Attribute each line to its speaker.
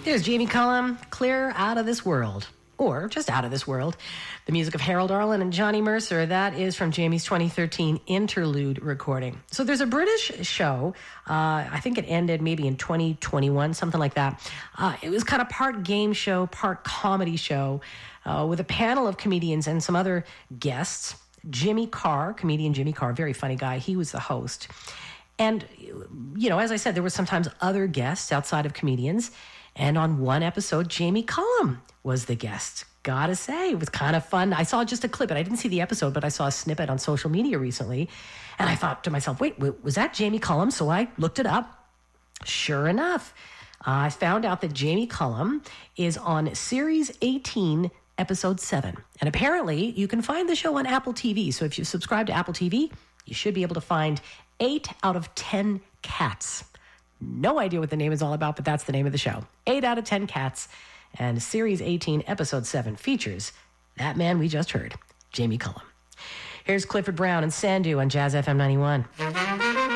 Speaker 1: There's Jamie Cullum, Clear Out of This World. Or just Out of This World. The music of Harold Arlen and Johnny Mercer. That is from Jamie's 2013 interlude recording. So there's a British show. I think it ended maybe in 2021, something like that. It was kind of part game show, part comedy show with a panel of comedians and some other guests. Jimmy Carr, comedian Jimmy Carr, very funny guy. He was the host. And, you know, as I said, there were sometimes other guests outside of comedians. And on one episode, Jamie Cullum was the guest. Gotta say, it was kind of fun. I saw just a clip, and I didn't see the episode, but I saw a snippet on social media recently. And I thought to myself, wait, was that Jamie Cullum? So I looked it up. Sure enough, I found out that Jamie Cullum is on Series 18, Episode 7. And apparently, you can find the show on Apple TV. So if you subscribe to Apple TV, you should be able to find 8 out of 10 cats. No idea what the name is all about, but that's the name of the show. 8 out of 10 cats. And Series 18, Episode 7 features that man we just heard, Jamie Cullum. Here's Clifford Brown and Sandu on Jazz FM 91.